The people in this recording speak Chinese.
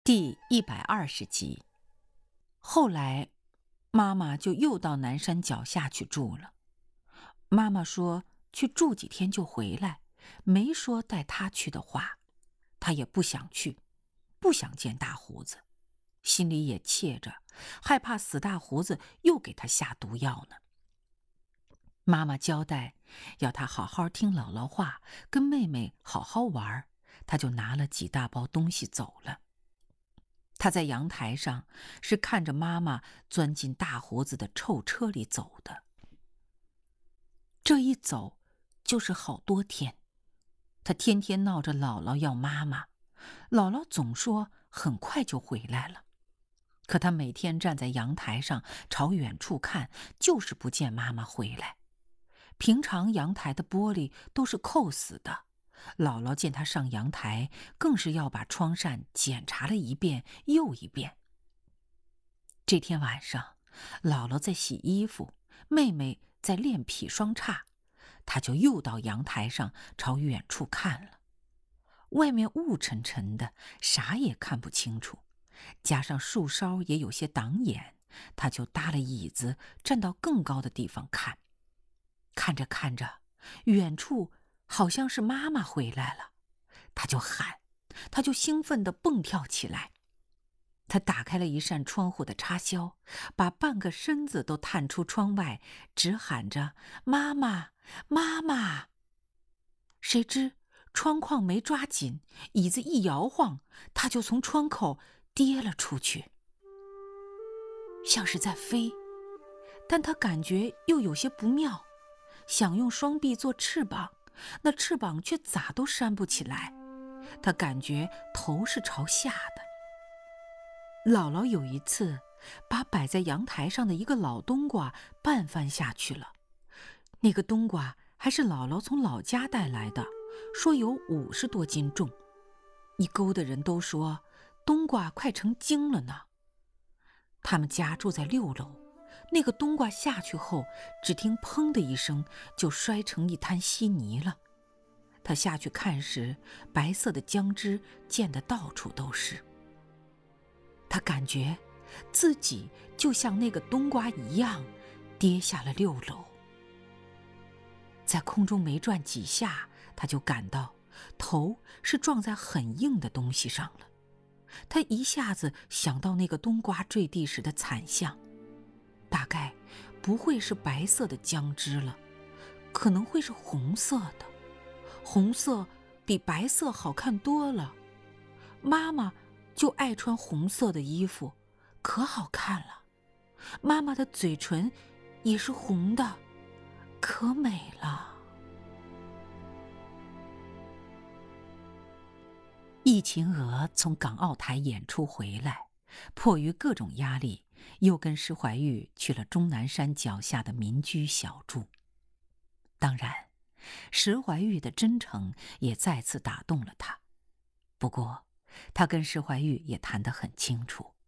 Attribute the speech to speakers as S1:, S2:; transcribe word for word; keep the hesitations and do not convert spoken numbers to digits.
S1: 第一百二十集。后来，妈妈就又到南山脚下去住了。妈妈说去住几天就回来，没说带她去的话，她也不想去，不想见大胡子，心里也怯着，害怕死大胡子又给她下毒药呢。妈妈交代要她好好听姥姥话，跟妹妹好好玩，她就拿了几大包东西走了。他在阳台上是看着妈妈钻进大胡子的臭车里走的。这一走就是好多天，他天天闹着姥姥要妈妈，姥姥总说很快就回来了，可他每天站在阳台上朝远处看，就是不见妈妈回来。平常阳台的玻璃都是扣死的，姥姥见他上阳台，更是要把窗扇检查了一遍又一遍。这天晚上，姥姥在洗衣服，妹妹在练劈双叉，她就又到阳台上朝远处看了。外面雾沉沉的，啥也看不清楚，加上树梢也有些挡眼，她就搭了椅子站到更高的地方看。看着看着，远处好像是妈妈回来了，他就喊，他就兴奋地蹦跳起来。他打开了一扇窗户的插销，把半个身子都探出窗外，直喊着妈妈妈妈。谁知窗框没抓紧，椅子一摇晃，他就从窗口跌了出去，像是在飞，但他感觉又有些不妙，想用双臂做翅膀，那翅膀却咋都扇不起来。他感觉头是朝下的。姥姥有一次把摆在阳台上的一个老冬瓜拌翻下去了，那个冬瓜还是姥姥从老家带来的，说有五十多斤重。一沟的人都说冬瓜快成精了呢。他们家住在六楼，那个冬瓜下去后，只听砰的一声就摔成一滩稀泥了。他下去看时，白色的浆汁溅得到处都是。他感觉自己就像那个冬瓜一样，跌下了六楼。在空中没转几下，他就感到头是撞在很硬的东西上了。他一下子想到那个冬瓜坠地时的惨象，大概不会是白色的浆汁了，可能会是红色的。红色比白色好看多了，妈妈就爱穿红色的衣服，可好看了。妈妈的嘴唇也是红的，可美了。易秦娥从港澳台演出回来，迫于各种压力，又跟施怀玉去了终南山脚下的民居小住。当然，施怀玉的真诚也再次打动了他。不过，他跟施怀玉也谈得很清楚，